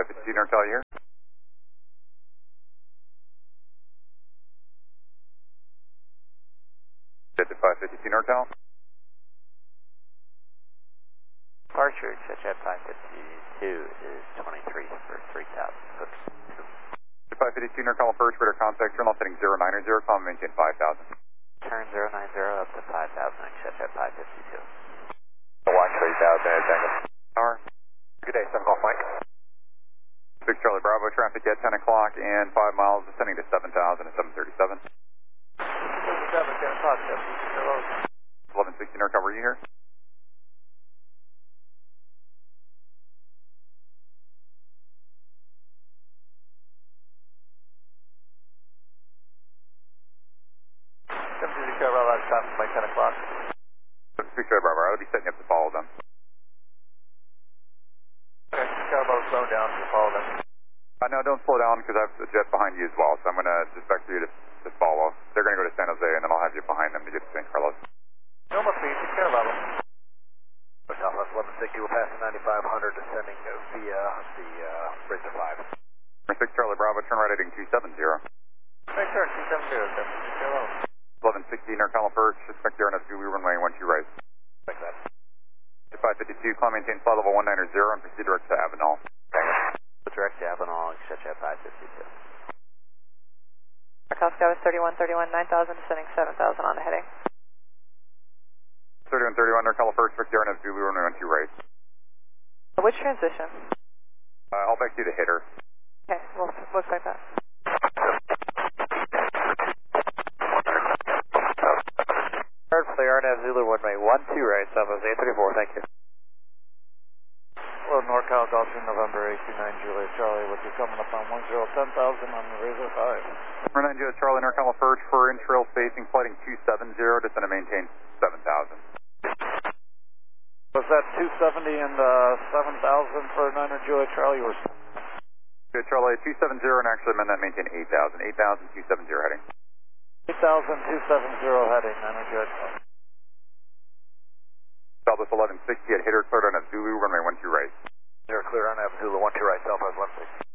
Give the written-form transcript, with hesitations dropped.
5552 NorCal here. 5552 NorCal. Departure, Chechat 552 is 23 for 3,000, hooks 2. 552 NorCal approach, radar contact, turn left heading 090, climb and maintain 5,000. Turn 090 up to 5,000, Chechat 552. Watch 3,000, Tango. Hour. Good day, 7 o'clock, Mike. 6 Charlie Bravo, traffic at 10 o'clock and 5 miles, descending to 7,000 at 737. 7, 10 o'clock, 1160 NorCal, were you here? By 10 o'clock. 6 Charlie Bravo, I'll be setting up to follow them. Okay, Bravo, slow down to follow them. No, don't slow down because I have the jet behind you as well, so I'm going to expect you to follow. They're going to go to San Jose, and then I'll have you behind them to get to San Carlos. Normal speed, 6 Charlie Bravo. Southwest 1160, we're passing 9500, descending via the bridge of 5. 6 Charlie Bravo, turn right heading 270. Right turn, 270, 6 Charlie. 1160 NorCal approach, expect the RNF Zulu runway 12 right. Like that. 552, climb maintain flight level 190 and proceed direct to Avenal. Direct to Avenal, Chechat 552. NorCal Sky was 3131, 9,000, descending 7,000 on the heading. 3131 NorCal approach, expect the RNF Zulu runway 12 right. Which transition? I'll back you to hitter. Okay, we'll expect that. Heard for the RNF Zulu runway 12 right, Southwest 834, thank you. Hello, NorCal Gulfstream, November 829 Juliet Charlie, with you coming up on 1010,000 on the Razor 5. 9 Juliet Charlie, NorCal approach for in-trail spacing, flighting 270, descend and maintain 7,000. Was that 270 and 7,000 for 9 Juliet Charlie? Juliet Charlie, 270 and actually meant that maintain 8,000. 8,000, 270 heading. 8,270 heading, 9 Juliet Charlie. Southwest 1160 at hitter, cleared on a Zulu, runway 12 right. You're clear on Zulu, 12 right, Southwest 160.